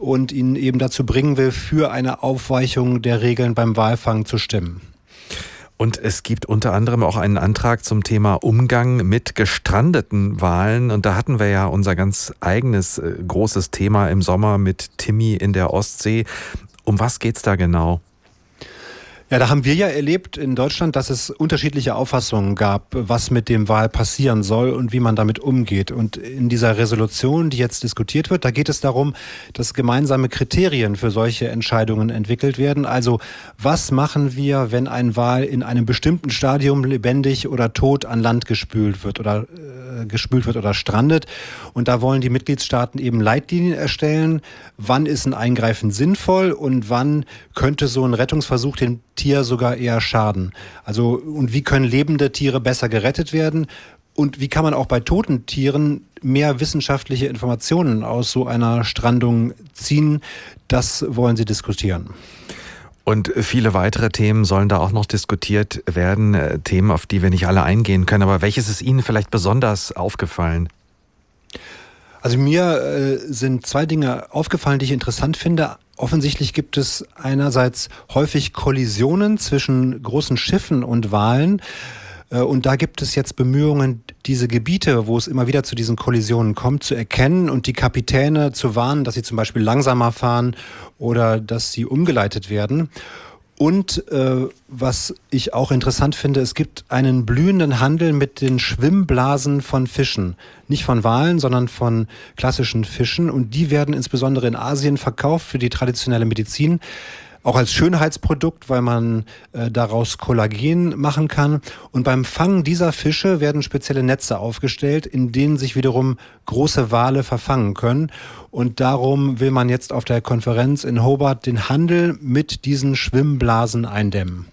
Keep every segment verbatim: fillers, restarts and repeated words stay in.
und ihn eben dazu bringen will, für eine Aufweichung der Regeln beim Walfang zu stimmen. Und es gibt unter anderem auch einen Antrag zum Thema Umgang mit gestrandeten Walen. Und da hatten wir ja unser ganz eigenes äh, großes Thema im Sommer mit Timmy in der Ostsee. Um was geht's da genau? Ja, da haben wir ja erlebt in Deutschland, dass es unterschiedliche Auffassungen gab, was mit dem Wal passieren soll und wie man damit umgeht. Und in dieser Resolution, die jetzt diskutiert wird, da geht es darum, dass gemeinsame Kriterien für solche Entscheidungen entwickelt werden. Also was machen wir, wenn ein Wal in einem bestimmten Stadium lebendig oder tot an Land gespült wird oder äh, gespült wird oder strandet? Und da wollen die Mitgliedstaaten eben Leitlinien erstellen. Wann ist ein Eingreifen sinnvoll und wann könnte so ein Rettungsversuch den Tier sogar eher schaden? Also, und wie können lebende Tiere besser gerettet werden? Und wie kann man auch bei toten Tieren mehr wissenschaftliche Informationen aus so einer Strandung ziehen? Das wollen sie diskutieren. Und viele weitere Themen sollen da auch noch diskutiert werden. Themen, auf die wir nicht alle eingehen können. Aber welches ist Ihnen vielleicht besonders aufgefallen? Also mir äh, sind zwei Dinge aufgefallen, die ich interessant finde. Offensichtlich gibt es einerseits häufig Kollisionen zwischen großen Schiffen und Walen. Und da gibt es jetzt Bemühungen, diese Gebiete, wo es immer wieder zu diesen Kollisionen kommt, zu erkennen und die Kapitäne zu warnen, dass sie zum Beispiel langsamer fahren oder dass sie umgeleitet werden. Und äh, was ich auch interessant finde, es gibt einen blühenden Handel mit den Schwimmblasen von Fischen. Nicht von Walen, sondern von klassischen Fischen. Und die werden insbesondere in Asien verkauft für die traditionelle Medizin. Auch als Schönheitsprodukt, weil man äh, daraus Kollagen machen kann. Und beim Fangen dieser Fische werden spezielle Netze aufgestellt, in denen sich wiederum große Wale verfangen können. Und darum will man jetzt auf der Konferenz in Hobart den Handel mit diesen Schwimmblasen eindämmen.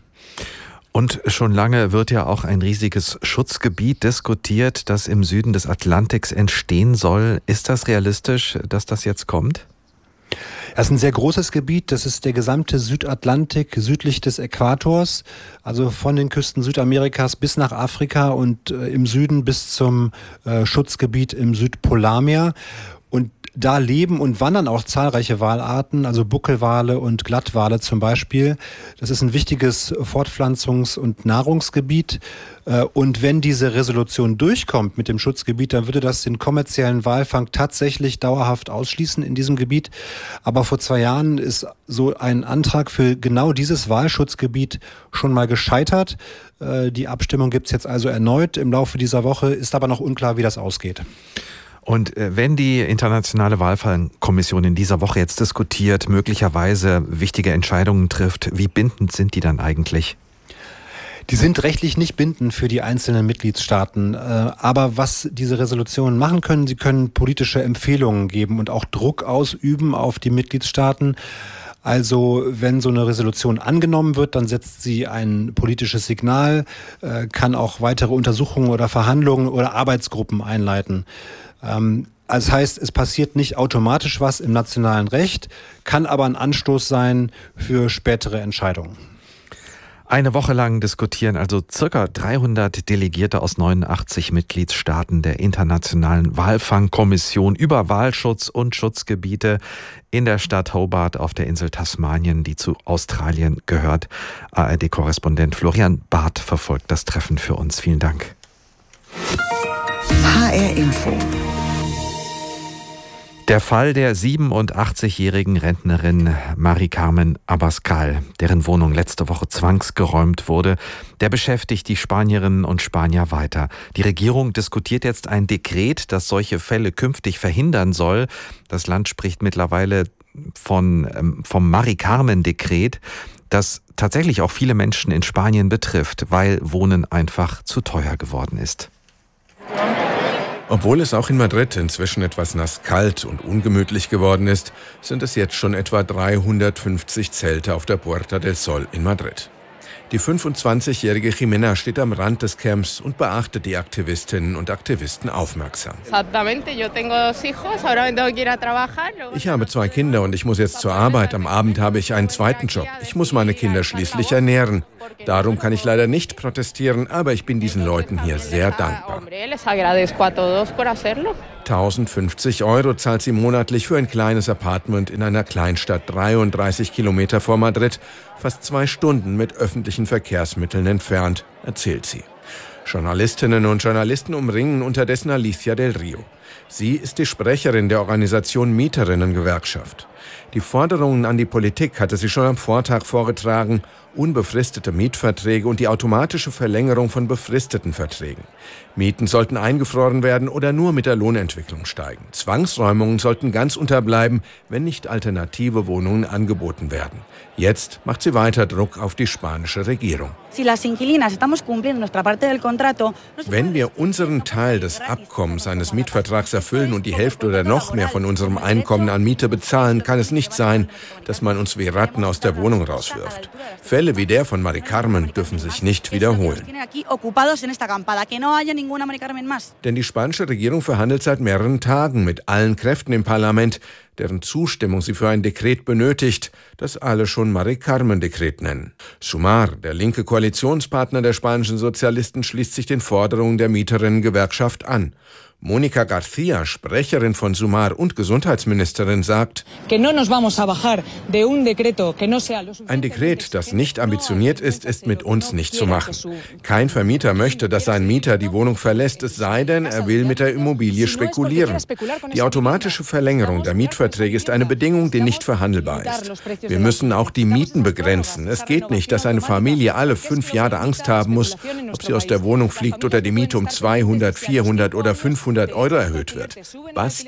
Und schon lange wird ja auch ein riesiges Schutzgebiet diskutiert, das im Süden des Atlantiks entstehen soll. Ist das realistisch, dass das jetzt kommt? Das ist ein sehr großes Gebiet, das ist der gesamte Südatlantik südlich des Äquators, also von den Küsten Südamerikas bis nach Afrika und äh, im Süden bis zum äh, Schutzgebiet im Südpolarmeer. Und da leben und wandern auch zahlreiche Walarten, also Buckelwale und Glattwale zum Beispiel. Das ist ein wichtiges Fortpflanzungs- und Nahrungsgebiet. Und wenn diese Resolution durchkommt mit dem Schutzgebiet, dann würde das den kommerziellen Walfang tatsächlich dauerhaft ausschließen in diesem Gebiet. Aber vor zwei Jahren ist so ein Antrag für genau dieses Walschutzgebiet schon mal gescheitert. Die Abstimmung gibt's jetzt also erneut im Laufe dieser Woche, ist aber noch unklar, wie das ausgeht. Und wenn die Internationale Walfangkommission in dieser Woche jetzt diskutiert, möglicherweise wichtige Entscheidungen trifft, wie bindend sind die dann eigentlich? Die sind rechtlich nicht bindend für die einzelnen Mitgliedstaaten. Aber was diese Resolutionen machen können, sie können politische Empfehlungen geben und auch Druck ausüben auf die Mitgliedstaaten. Also wenn so eine Resolution angenommen wird, dann setzt sie ein politisches Signal, kann auch weitere Untersuchungen oder Verhandlungen oder Arbeitsgruppen einleiten. Also das heißt, es passiert nicht automatisch was im nationalen Recht, kann aber ein Anstoß sein für spätere Entscheidungen. Eine Woche lang diskutieren also circa dreihundert Delegierte aus neunundachtzig Mitgliedstaaten der Internationalen Walfangkommission über Walschutz und Schutzgebiete in der Stadt Hobart auf der Insel Tasmanien, die zu Australien gehört. A R D-Korrespondent Florian Barth verfolgt das Treffen für uns. Vielen Dank. H R Info. Der Fall der siebenundachtzigjährigen Rentnerin Mari-Carmen Abascal, deren Wohnung letzte Woche zwangsgeräumt wurde, der beschäftigt die Spanierinnen und Spanier weiter. Die Regierung diskutiert jetzt ein Dekret, das solche Fälle künftig verhindern soll. Das Land spricht mittlerweile von, vom Mari-Carmen-Dekret, das tatsächlich auch viele Menschen in Spanien betrifft, weil Wohnen einfach zu teuer geworden ist. Obwohl es auch in Madrid inzwischen etwas nasskalt und ungemütlich geworden ist, sind es jetzt schon etwa dreihundertfünfzig Zelte auf der Puerta del Sol in Madrid. Die fünfundzwanzigjährige Jimena steht am Rand des Camps und beachtet die Aktivistinnen und Aktivisten aufmerksam. Ich habe zwei Kinder und ich muss jetzt zur Arbeit. Am Abend habe ich einen zweiten Job. Ich muss meine Kinder schließlich ernähren. Darum kann ich leider nicht protestieren, aber ich bin diesen Leuten hier sehr dankbar. tausendfünfzig Euro zahlt sie monatlich für ein kleines Apartment in einer Kleinstadt dreiunddreißig Kilometer vor Madrid, fast zwei Stunden mit öffentlichen Verkehrsmitteln entfernt, erzählt sie. Journalistinnen und Journalisten umringen unterdessen Alicia del Rio. Sie ist die Sprecherin der Organisation Mieterinnen-Gewerkschaft. Die Forderungen an die Politik hatte sie schon am Vortag vorgetragen: unbefristete Mietverträge und die automatische Verlängerung von befristeten Verträgen. Mieten sollten eingefroren werden oder nur mit der Lohnentwicklung steigen. Zwangsräumungen sollten ganz unterbleiben, wenn nicht alternative Wohnungen angeboten werden. Jetzt macht sie weiter Druck auf die spanische Regierung. Wenn wir unseren Teil des Abkommens eines Mietvertrags erfüllen und die Hälfte oder noch mehr von unserem Einkommen an Miete bezahlen, kann es nicht sein, dass man uns wie Ratten aus der Wohnung rauswirft. Fälle wie der von Mari Carmen dürfen sich nicht wiederholen. Denn die spanische Regierung verhandelt seit mehreren Tagen mit allen Kräften im Parlament, deren Zustimmung sie für ein Dekret benötigt, das alle schon Mari Carmen-Dekret nennen. Sumar, der linke Koalitionspartner der spanischen Sozialisten, schließt sich den Forderungen der Mieterinnen-Gewerkschaft an. Mónica García, Sprecherin von Sumar und Gesundheitsministerin, sagt: Ein Dekret, das nicht ambitioniert ist, ist mit uns nicht zu machen. Kein Vermieter möchte, dass sein Mieter die Wohnung verlässt, es sei denn, er will mit der Immobilie spekulieren. Die automatische Verlängerung der Mietverträge ist eine Bedingung, die nicht verhandelbar ist. Wir müssen auch die Mieten begrenzen. Es geht nicht, dass eine Familie alle fünf Jahre Angst haben muss, ob sie aus der Wohnung fliegt oder die Miete um zweihundert, vierhundert oder fünfhundert Euro erhöht wird. Basta.